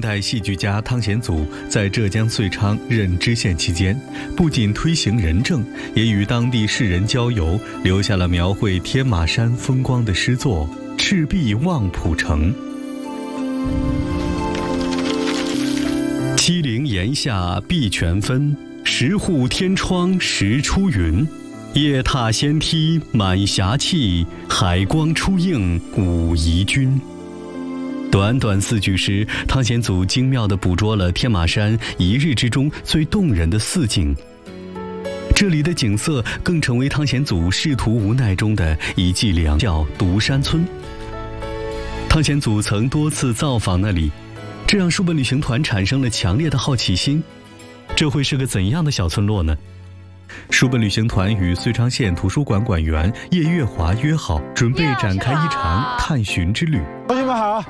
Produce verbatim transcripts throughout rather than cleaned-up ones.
代戏剧家汤显祖在浙江遂昌任知县期间，不仅推行仁政，也与当地士人交游，留下了描绘天马山风光的诗作《赤壁望浦城》。七陵檐下碧泉分，十户天窗石出云。夜踏仙梯满霞气，海光初映武夷君。短短四句诗，汤显祖精妙地捕捉了天马山一日之中最动人的四景。这里的景色更成为汤显祖仕途无奈中的一剂良药——独山村。汤显祖曾多次造访那里，这让书本旅行团产生了强烈的好奇心。这会是个怎样的小村落呢？书本旅行团与遂昌县图书馆馆员叶月华约好，准备展开一场探寻之旅。 同学们好。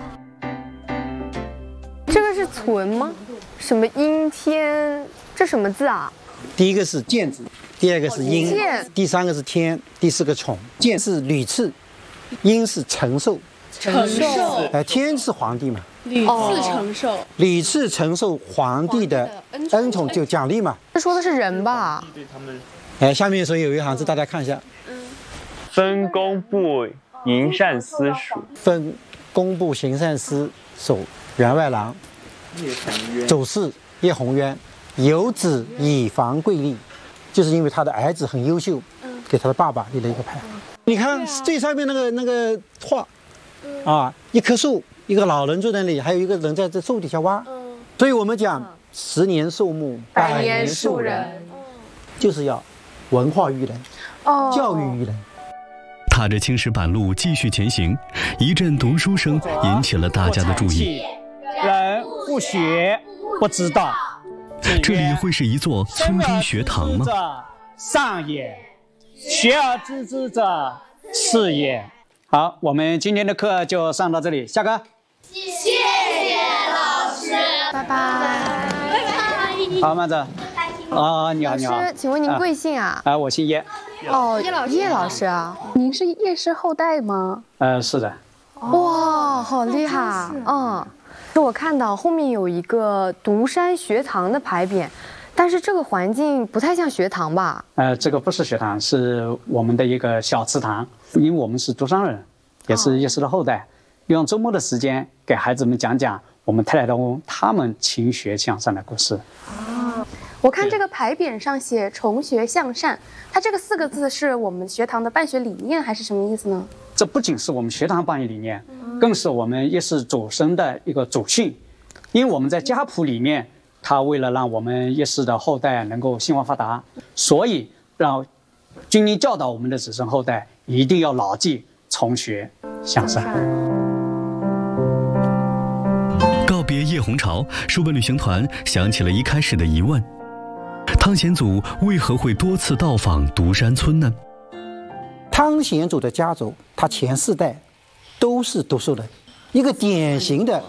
这个是存吗？什么阴天？这什么字啊？ 第一个是见字，第二个是阴，第三个是天，第四个宠。见是屡次，阴是承受。 承受。 哎，天是皇帝嘛。 屡次承受。 屡次承受皇帝的恩宠就奖励嘛。 这说的是人吧？ 哎，下面所以有一行字，大家看一下。 分工部营膳司属。 分工部行善司属员外郎。主事叶宏渊，有子以防贵利，就是因为他的儿子很优秀，给他的爸爸立了一个牌。你看最上面那个那个画，啊，一棵树，一个老人坐在那里，还有一个人在这树底下挖。所以我们讲十年树木， 百年树人， 就是要文化育人，教育育人。 踏着青石板路继续前行，一阵读书声引起了大家的注意。 人不学不知道， 这里会是一座村中学堂吗？ 上也，学而知之者是也。好，我们今天的课就上到这里，下课。 谢谢老师， 拜拜，拜拜。 好，慢着。啊，你好，你好。 老师，请问您贵姓啊？ 啊，我姓叶。 哦，叶老师，叶老师啊， 您是叶氏后代吗？ 呃，是的。 哇，好厉害！嗯。我看到后面有一个独山学堂的牌匾，但是这个环境不太像学堂吧？ 呃，这个不是学堂，是我们的一个小祠堂。因为我们是独山人，也是叶氏的后代，用周末的时间给孩子们讲讲我们太太东他们勤学向善的故事。 啊，我看这个牌匾上写“崇学向善”，它这个四个字是我们学堂的办学理念，还是什么意思呢？ 这不仅是我们学堂办学理念，更是我们叶氏祖孙的一个祖训。因为我们在家谱里面，他为了让我们叶氏的后代能够兴旺发达，所以让君临教导我们的子孙后代一定要牢记崇学向善。 告别叶洪潮，书本旅行团想起了一开始的疑问：汤显祖为何会多次到访独山村呢？ 汤显祖的家族，他前四代都是读书人，一个典型的